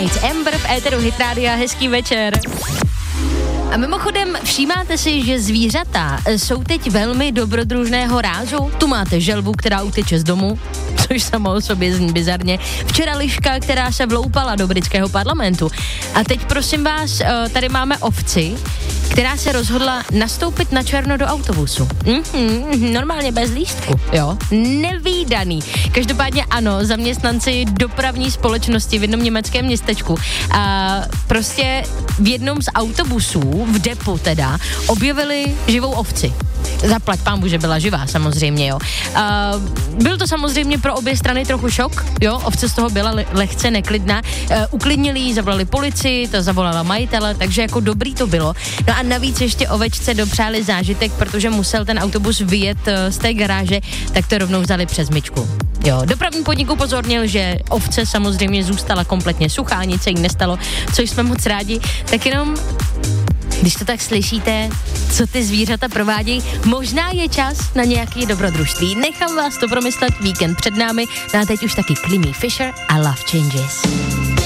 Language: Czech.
Night. Amber v éteru Hit Rádia, hezký večer. A mimochodem, všímáte si, že zvířata jsou teď velmi dobrodružného rázu? Tu máte želvu, která uteče z domu, což samo o sobě zní bizarně. Včera liška, která se vloupala do britského parlamentu. A teď prosím vás, tady máme ovci, která se rozhodla nastoupit na černo do autobusu. Normálně bez lístku, jo. Nevídaný. Každopádně ano, zaměstnanci dopravní společnosti v jednom německém městečku prostě v jednom z autobusů, v depu teda, objevili živou ovci. Zaplať pánbu, že byla živá, samozřejmě, jo. Byl to samozřejmě pro obě strany trochu šok, jo, ovce z toho byla lehce neklidná. Uklidnili ji, zavolali policii, ta zavolala majitele, takže jako dobrý to bylo. No a navíc ještě ovečce dopřáli zážitek, protože musel ten autobus vyjet z té garáže, tak to rovnou vzali přes myčku. Jo, dopravní podnik upozornil, že ovce samozřejmě zůstala kompletně suchá, nic se jí nestalo, což jsme moc rádi, tak jenom když to tak slyšíte, co ty zvířata provádějí, možná je čas na nějaké dobrodružství. Nechám vás to promyslet, víkend před námi, no a teď už taky Clemmy Fisher a Love Changes.